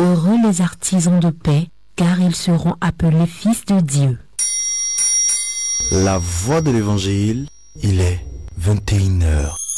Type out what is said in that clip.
Heureux les artisans de paix, car ils seront appelés fils de Dieu. La voix de l'évangile, il est 21h.